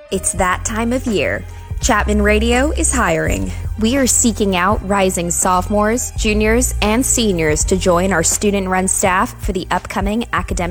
It's that time of year. Chapman Radio is hiring. We are seeking out rising sophomores, juniors, and seniors to join our student-run staff for the upcoming academic